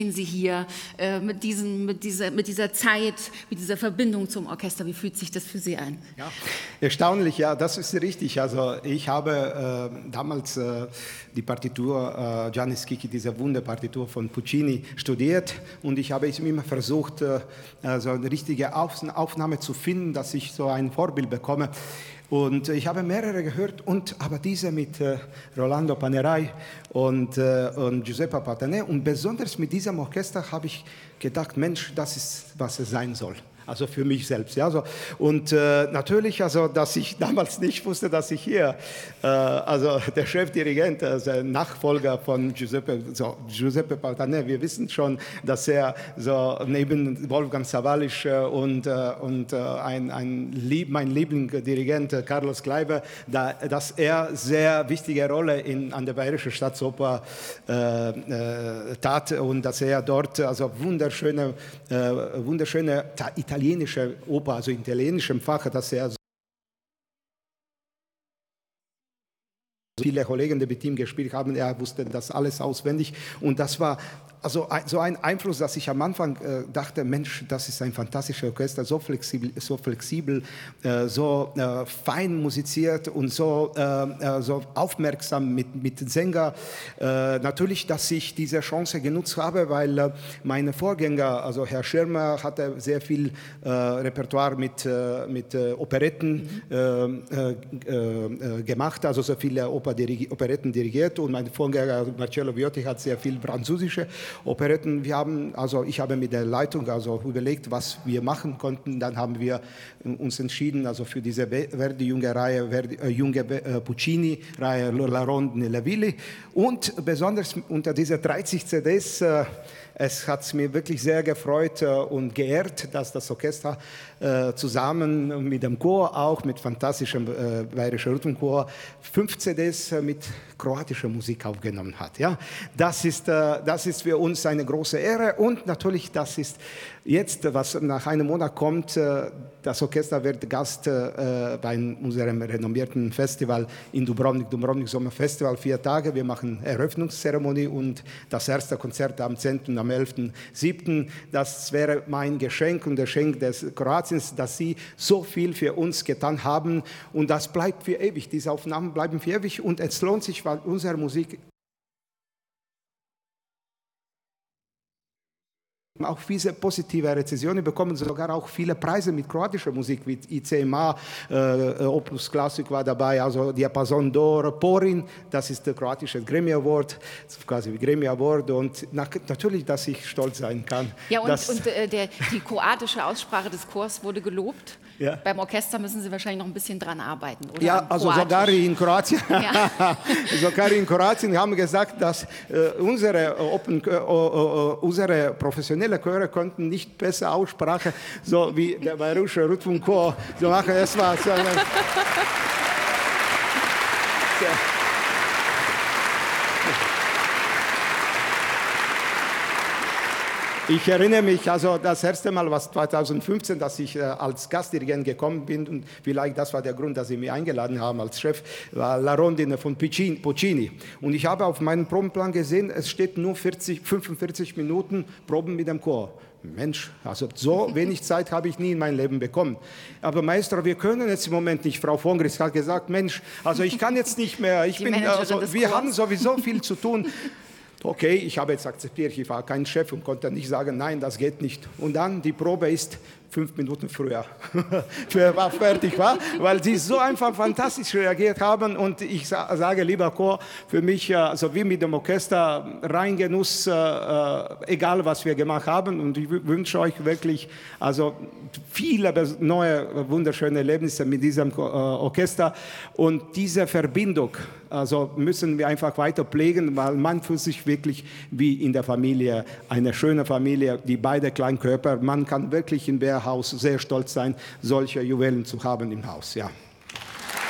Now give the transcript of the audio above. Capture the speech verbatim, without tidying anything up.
Sie hier äh, mit, diesen, mit, dieser, mit dieser Zeit, mit dieser Verbindung zum Orchester? Wie fühlt sich das für Sie an? Ja, erstaunlich, ja, das ist richtig. Also ich habe äh, damals äh, die Partitur äh, Gianni Schicchi, diese Wunderpartitur von Puccini, studiert und ich habe immer versucht, äh, so eine richtige Auf Aufnahme zu finden, dass ich so ein Vorbild bekomme. Und ich habe mehrere gehört, und, aber diese mit äh, Rolando Panerai und, äh, und Giuseppe Patané. Und besonders mit diesem Orchester habe ich gedacht, Mensch, das ist, was es sein soll. Also für mich selbst. Ja, so. Und äh, natürlich, also, dass ich damals nicht wusste, dass ich hier, äh, also der Chefdirigent, also der Nachfolger von Giuseppe, so, Giuseppe Patané, wir wissen schon, dass er so neben Wolfgang Sawallisch und, äh, und äh, ein, ein Lieb, mein Lieblingsdirigent äh, Carlos Kleiber, da, dass er sehr wichtige Rolle in, an der Bayerischen Staatsoper äh, äh, tat und dass er dort also wunderschöne, äh, wunderschöne italienische Oper, also italienischem Fach, dass er so viele Kollegen, die mit ihm gespielt haben, er wusste das alles auswendig und das war also ein, so ein Einfluss, dass ich am Anfang äh, dachte, Mensch, das ist ein fantastisches Orchester, so flexibel, so, flexibel, äh, so äh, fein musiziert und so, äh, so aufmerksam mit, mit den Sängern. Äh, natürlich, dass ich diese Chance genutzt habe, weil äh, meine Vorgänger, also Herr Schirmer, hatte sehr viel äh, Repertoire mit, äh, mit äh, Operetten äh, äh, äh, gemacht, also so viele Oper dirigi- Operetten dirigiert und mein Vorgänger Marcello Viotti hat sehr viel französische Operetten. Wir haben, also ich habe mit der Leitung also überlegt, was wir machen konnten. Dann haben wir uns entschieden, also für diese Verdi-junge Reihe, Verdi, äh, junge äh, Puccini-Reihe La Ronde nella Ville. Und besonders unter dieser dreißig C Ds, äh, es hat mir wirklich sehr gefreut äh, und geehrt, dass das Orchester äh, zusammen mit dem Chor, auch mit fantastischem äh, Bayerischen Rhythmchor, fünf C Ds äh, mit kroatischer Musik aufgenommen hat. Ja? Das ist, äh, das ist für uns eine große Ehre und natürlich, das ist jetzt, was nach einem Monat kommt, äh, das Orchester wird Gast äh, bei unserem renommierten Festival in Dubrovnik, Dubrovnik Sommerfestival, vier Tage. Wir machen Eröffnungszeremonie und das erste Konzert am zehnten und am elften siebten Das wäre mein Geschenk und Geschenk des Kroatiens, dass sie so viel für uns getan haben und das bleibt für ewig. Diese Aufnahmen bleiben für ewig und es lohnt sich, weil unsere Musik auch viele positive Rezensionen bekommen, sogar auch viele Preise mit kroatischer Musik, wie I C M A, äh, Opus Classic war dabei, also Diapason d'Or, Porin, das ist der kroatische Grammy Award, quasi wie Grammy Award und na, natürlich, dass ich stolz sein kann. Ja, und, und äh, der, die kroatische Aussprache des Chors wurde gelobt. Ja. Beim Orchester müssen Sie wahrscheinlich noch ein bisschen dran arbeiten, oder? Ja, also sogar in Kroatien, ja. sogar in Kroatien haben gesagt, dass äh, unsere, Open, äh, uh, unsere professionelle Chöre konnten nicht besser Aussprache, so wie der Bayerische Rundfunkchor so machen. Es war so eine, Ich erinnere mich, also das erste Mal war zweitausendfünfzehn, dass ich äh, als Gastdirigent gekommen bin und vielleicht das war der Grund, dass Sie mich eingeladen haben als Chef, war La Rondine von Puccini. Und ich habe auf meinem Probenplan gesehen, es steht nur vierzig, fünfundvierzig Minuten Proben mit dem Chor. Mensch, also so wenig Zeit habe ich nie in meinem Leben bekommen. Aber Maestro, wir können jetzt im Moment nicht. Frau von Gries hat gesagt, Mensch, also ich kann jetzt nicht mehr. Ich bin, also, wir Chors. haben sowieso viel zu tun. Okay, ich habe jetzt akzeptiert, ich war kein Chef und konnte nicht sagen, nein, das geht nicht. Und dann, die Probe ist fünf Minuten früher, war fertig, war, weil sie so einfach fantastisch reagiert haben und ich sage, lieber Chor, für mich, also wie mit dem Orchester, rein Genuss, äh, egal was wir gemacht haben und ich wünsche euch wirklich, also viele neue, wunderschöne Erlebnisse mit diesem äh, Orchester und diese Verbindung, also müssen wir einfach weiter pflegen, weil man fühlt sich wirklich wie in der Familie, eine schöne Familie, die beide Kleinkörper, man kann wirklich in Bär Haus sehr stolz sein, solche Juwelen zu haben im Haus. Ja.